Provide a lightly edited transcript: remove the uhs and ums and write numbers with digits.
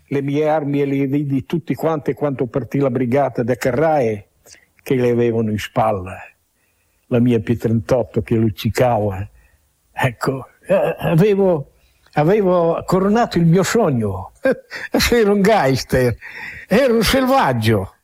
le mie armi e le vidi tutti quanti quando partì la brigata da Carrae che le avevano in spalla, la mia P38 che luccicava. Ecco, avevo coronato il mio sogno. Ero un gangster, ero un selvaggio.